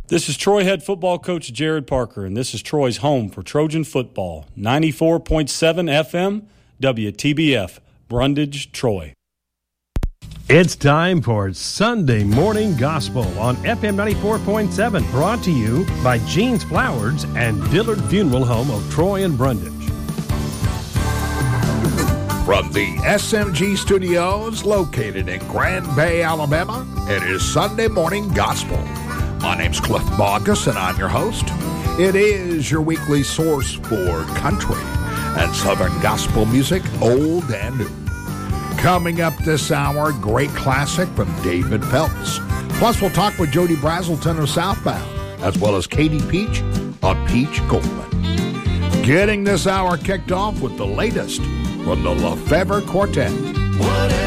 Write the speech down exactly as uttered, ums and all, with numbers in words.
This is Troy head football coach Jared Parker, and this is Troy's home for Trojan football. ninety-four point seven F M, W T B F, Brundage, Troy. It's time for Sunday Morning Gospel on F M ninety-four point seven, brought to you by Jean's Flowers and Dillard Funeral Home of Troy and Brundage. From the S M G studios located in Grand Bay, Alabama, it is Sunday Morning Gospel. My name's Cliff Bogus, and I'm your host. It is your weekly source for country and southern gospel music, old and new. Coming up this hour, great classic from David Phelps. Plus, we'll talk with Jody Brazelton of Southbound, as well as Katie Peach of Peach Goldman. Getting this hour kicked off with the latest from the LeFevre Quartet. Whatever.